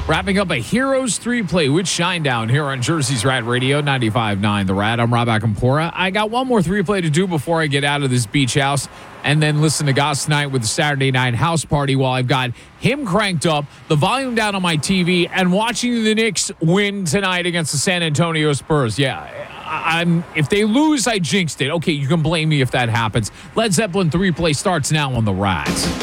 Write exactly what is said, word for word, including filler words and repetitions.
Wrapping up a Heroes three play with Shinedown here on Jersey's Rad Radio, ninety-five point nine The Rad. I'm Rob Akampora. I got one more three play to do before I get out of this beach house and then listen to Goss Tonight with the Saturday Night House Party while I've got him cranked up, the volume down on my T V, and watching the Knicks win tonight against the San Antonio Spurs. Yeah, I, I'm. If they lose, I jinxed it. Okay, you can blame me if that happens. Led Zeppelin three play starts now on the Rad.